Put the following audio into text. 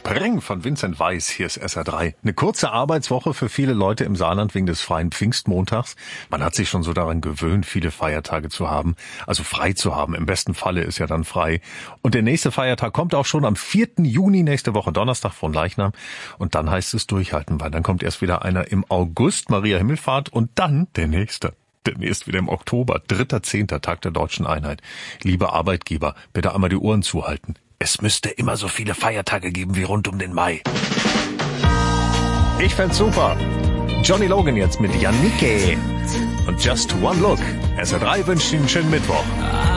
Spreng von Vincent Weiss, hier ist SR3. Eine kurze Arbeitswoche für viele Leute im Saarland wegen des freien Pfingstmontags. Man hat sich schon so daran gewöhnt, viele Feiertage zu haben, also frei zu haben. Im besten Falle ist ja dann frei. Und der nächste Feiertag kommt auch schon am 4. Juni, nächste Woche Donnerstag von Leichnam. Und dann heißt es durchhalten, weil dann kommt erst wieder einer im August, Maria Himmelfahrt, und dann der nächste. Demnächst wieder im Oktober, 3.10., Tag der Deutschen Einheit. Liebe Arbeitgeber, bitte einmal die Ohren zuhalten. Es müsste immer so viele Feiertage geben wie rund um den Mai. Ich fänd's super. Johnny Logan jetzt mit Jannike und Just One Look. SR3 wünscht Ihnen einen schönen Mittwoch.